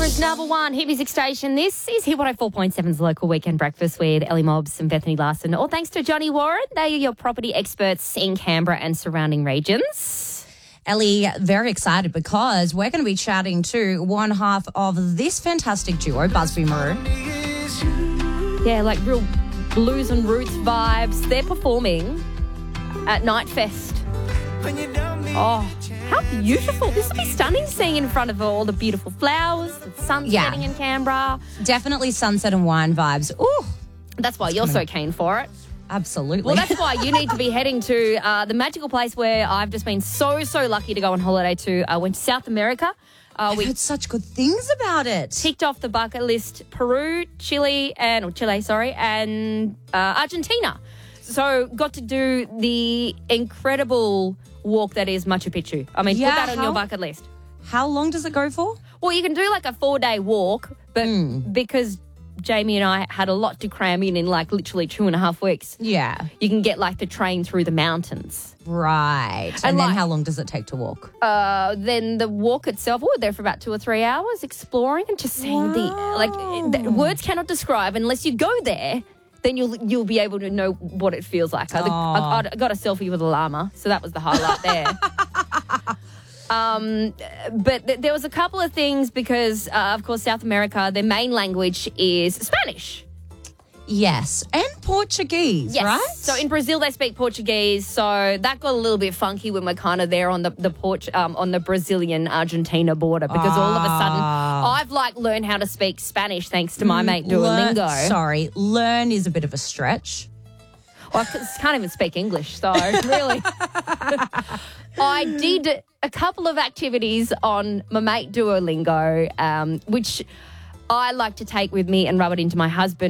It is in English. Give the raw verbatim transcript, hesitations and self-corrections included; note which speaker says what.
Speaker 1: Canberra's number one hit music station. This is Hit one oh four point seven's local weekend breakfast with Ellie Mobbs and Bethany Larson. All thanks to Johnny Warren. They are your property experts in Canberra and surrounding regions.
Speaker 2: Ellie, very excited because we're going to be chatting to one half of this fantastic duo, Busby Maroon.
Speaker 1: Yeah, like real blues and roots vibes. They're performing at Nightfest. Oh, how beautiful. This will be stunning seeing in front of all the beautiful flowers, the sun
Speaker 2: Yeah.
Speaker 1: setting in Canberra.
Speaker 2: Definitely sunset and wine vibes. Ooh,
Speaker 1: That's why you're so keen for it.
Speaker 2: absolutely.
Speaker 1: Well, that's why you need to be heading to uh, the magical place where I've just been so, so lucky to go on holiday to. I went to South America. Uh,
Speaker 2: I've
Speaker 1: we
Speaker 2: heard such good things about it.
Speaker 1: ticked off the bucket list Peru, Chile, and or Chile, sorry, and uh, Argentina. So got to do the incredible walk that is Machu Picchu. I mean,
Speaker 2: Yeah,
Speaker 1: put that on
Speaker 2: how-
Speaker 1: your bucket list.
Speaker 2: How long does it go for?
Speaker 1: Well, you can do like a four-day walk, but
Speaker 2: Hmm.
Speaker 1: because Jamie and I had a lot to cram in in like literally two and a half weeks,
Speaker 2: Yeah.
Speaker 1: you can get like the train through the mountains.
Speaker 2: Right. And,
Speaker 1: And
Speaker 2: then
Speaker 1: like-
Speaker 2: how long does it take to walk?
Speaker 1: Uh, then the walk itself, we were there for about two or three hours exploring and just seeing the, like, the, words cannot describe unless you go there. Then you'll you'll be able to know what it feels like. I, I, I got a selfie with a llama, so that was the highlight there. um, but th- there was a couple of things because, uh, of course, South America, their main language is Spanish.
Speaker 2: Yes. And Portuguese,
Speaker 1: Yes.
Speaker 2: right?
Speaker 1: So in Brazil they speak Portuguese, so that got a little bit funky when we're kind of there on the the Port, um, on the Brazilian Argentina border because all of a sudden I've like learned how to speak Spanish thanks to my mate
Speaker 2: Learn-
Speaker 1: Duolingo.
Speaker 2: sorry, learn is a bit of a stretch.
Speaker 1: Well, I c- can't even speak English, so really. I did a couple of activities on my mate Duolingo, um, which I like to take with me and rub it into my husband.